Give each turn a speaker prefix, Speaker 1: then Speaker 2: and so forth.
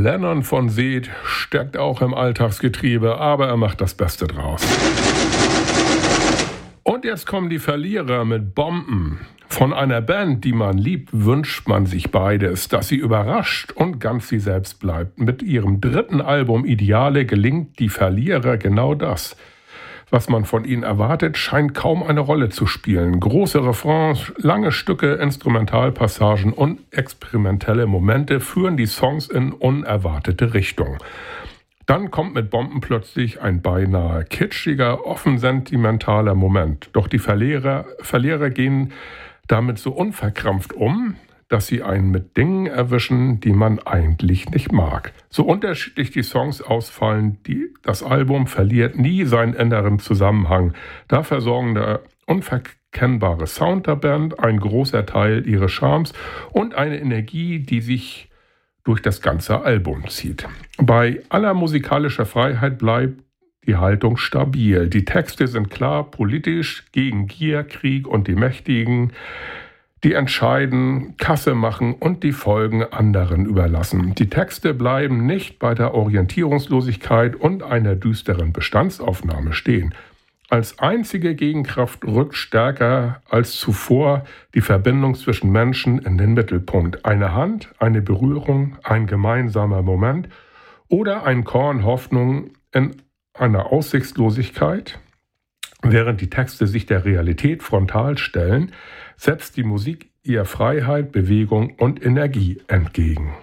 Speaker 1: Lennon von Seth steckt auch im Alltagsgetriebe, aber er macht das Beste draus. Und jetzt kommen die Verlierer mit Bomben. Von einer Band, die man liebt, wünscht man sich beides, dass sie überrascht und ganz sie selbst bleibt. Mit ihrem 3. Album Ideale gelingt die Verlierer genau das. Was man von ihnen erwartet, scheint kaum eine Rolle zu spielen. Große Refrains, lange Stücke, Instrumentalpassagen und experimentelle Momente führen die Songs in unerwartete Richtungen. Dann kommt mit Bomben plötzlich ein beinahe kitschiger, offen sentimentaler Moment. Doch die Verlierer gehen damit so unverkrampft um, dass sie einen mit Dingen erwischen, die man eigentlich nicht mag. So unterschiedlich die Songs ausfallen, das Album verliert nie seinen inneren Zusammenhang. Dafür sorgen der unverkennbare Sound der Band, ein großer Teil ihres Charmes und eine Energie, die sich durch das ganze Album zieht. Bei aller musikalischer Freiheit bleibt die Haltung stabil. Die Texte sind klar politisch gegen Gier, Krieg und die Mächtigen, die entscheiden, Kasse machen und die Folgen anderen überlassen. Die Texte bleiben nicht bei der Orientierungslosigkeit und einer düsteren Bestandsaufnahme stehen. Als einzige Gegenkraft rückt stärker als zuvor die Verbindung zwischen Menschen in den Mittelpunkt. Eine Hand, eine Berührung, ein gemeinsamer Moment oder ein Korn Hoffnung in einer Aussichtslosigkeit. Während die Texte sich der Realität frontal stellen, setzt die Musik ihr Freiheit, Bewegung und Energie entgegen.